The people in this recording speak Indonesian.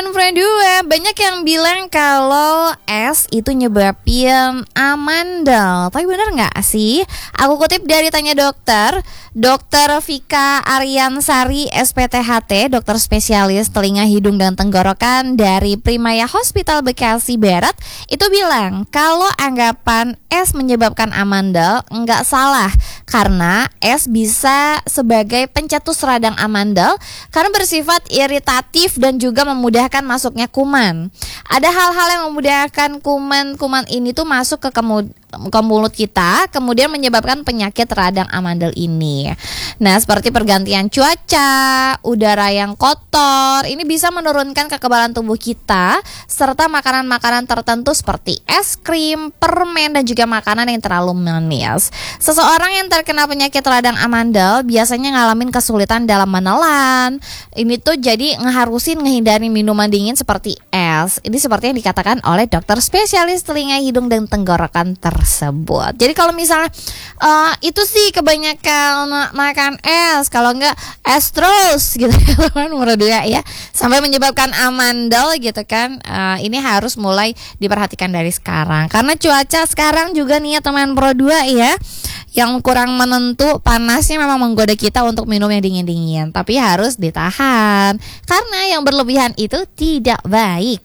teman Pro2, banyak yang bilang kalau es itu nyebabin amandel. Tapi benar nggak sih? Aku kutip dari Tanya Dokter, Dokter Vika Aryansari SPTHT, dokter spesialis telinga, hidung, dan tenggorokan dari Primaya Hospital Bekasi Barat, itu bilang kalau anggapan es menyebabkan amandel nggak salah, karena es bisa sebagai pencetus radang amandel karena bersifat iritatif dan juga memudahkan masuknya kuman. Ada hal-hal yang memudahkan kuman ini tuh masuk ke mulut kita, kemudian menyebabkan penyakit radang amandel ini. Nah, seperti pergantian cuaca, udara yang kotor, ini bisa menurunkan kekebalan tubuh kita, serta makanan-makanan tertentu seperti es krim, permen, dan juga makanan yang terlalu manis. Seseorang yang terkena penyakit radang amandel biasanya ngalamin kesulitan dalam menelan. Ini tuh jadi ngeharusin ngehindari minuman dingin seperti es. Ini seperti yang dikatakan oleh dokter spesialis telinga, hidung, dan tenggorokan tersebut. Jadi kalau misalnya itu sih kebanyakan makan es, kalau enggak es terus gitu kan, nomor 2 ya, sampai menyebabkan amandel gitu kan. Ini harus mulai diperhatikan dari sekarang, karena cuaca sekarang juga nih ya teman Pro2 ya, yang kurang menentu, panasnya memang menggoda kita untuk minum yang dingin-dingin, tapi harus ditahan karena yang berlebihan itu tidak baik.